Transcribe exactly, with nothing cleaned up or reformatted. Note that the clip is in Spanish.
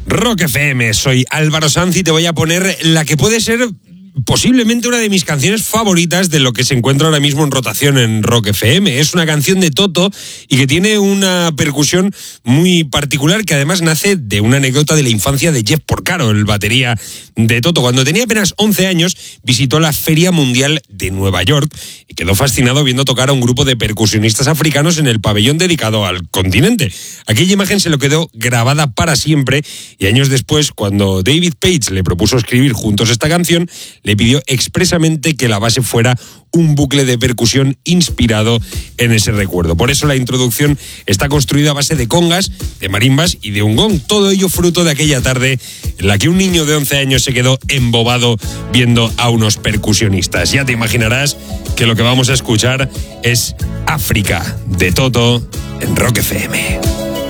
Rock F M, soy Álvaro Sanz y te voy a poner la que puede ser posiblemente una de mis canciones favoritas de lo que se encuentra ahora mismo en rotación en Rock F M. Es una canción de Toto y que tiene una percusión muy particular que además nace de una anécdota de la infancia de Jeff Porcaro, el batería de Toto. Cuando tenía apenas once años visitó la Feria Mundial de Nueva York y quedó fascinado viendo tocar a un grupo de percusionistas africanos en el pabellón dedicado al continente. Aquella imagen se lo quedó grabada para siempre y años después, cuando David Page le propuso escribir juntos esta canción, le pidió expresamente que la base fuera un bucle de percusión inspirado en ese recuerdo. Por eso la introducción está construida a base de congas, de marimbas y de un gong. Todo ello fruto de aquella tarde en la que un niño de once años se quedó embobado viendo a unos percusionistas. Ya te imaginarás que lo que vamos a escuchar es África de Toto en Rock F M.